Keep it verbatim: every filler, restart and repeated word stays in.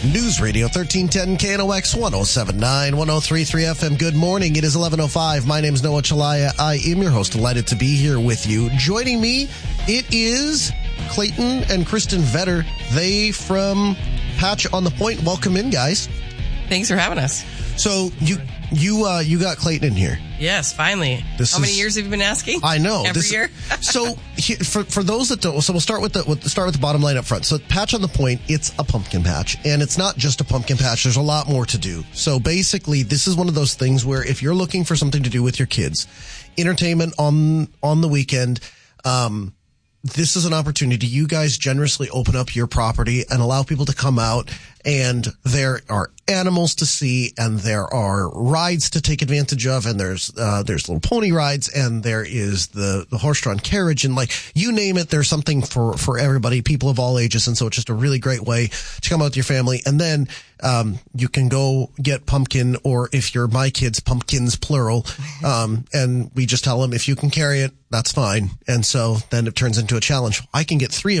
News Radio thirteen ten K N O X one oh seven point nine, one oh three point three F M. Good morning. It is eleven oh five. My name is Noah Chalaya. I am your host. Delighted to be here with you. Joining me, it is Clayton and Kristen Vetter. They from Patch on the Point. Welcome in, guys. Thanks for having us. So you you uh, you got Clayton in here. Yes, finally. This How many is- years have you been asking? I know. Every This- year? so he, for for those that don't, so we'll start with the with, start with the bottom line up front. So Patch on the Point, it's a pumpkin patch, and it's not just a pumpkin patch. There's a lot more to do. So basically, this is one of those things where if you're looking for something to do with your kids, entertainment on on the weekend, um, this is an opportunity. You guys generously open up your property and allow people to come out, and there are animals to see, and there are rides to take advantage of, and there's uh there's little pony rides, and there is the the horse-drawn carriage, and like you name it, there's something for for everybody, people of all ages, and so it's just a really great way to come out with your family. And then um you can go get pumpkin, or if you're my kids, pumpkins plural, um and we just tell them if you can carry it, that's fine. And so then it turns into a challenge. I can get three of